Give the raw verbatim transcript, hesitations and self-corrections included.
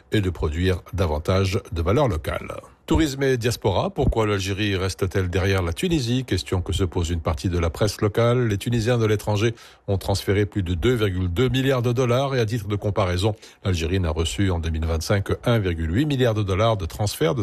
et de produire davantage de valeur locale. Tourisme et diaspora, pourquoi l'Algérie reste-t-elle derrière la Tunisie? Question que se pose une partie de la presse locale. Les Tunisiens de l'étranger ont transféré plus de deux virgule deux milliards de dollars et à titre de comparaison, l'Algérie n'a reçu en deux mille vingt-cinq que un virgule huit milliard de dollars de transferts de